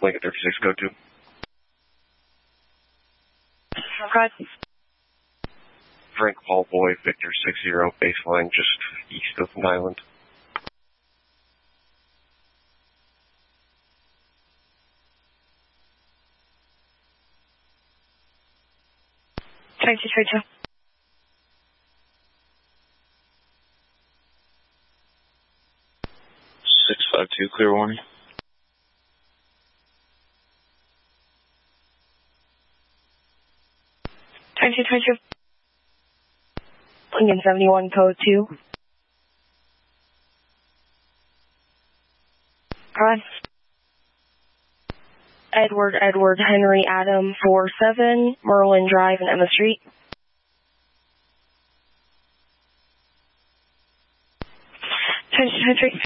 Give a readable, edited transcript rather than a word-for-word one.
Lincoln 36, go to. God. Frank Paul Boy, Victor 60, baseline just east of Nyland. Try to. 652, clear warning. Try to. Lincoln 71, code 2. God. Edward, Henry, Adam, 47, Merlin Drive and Emma Street. Try.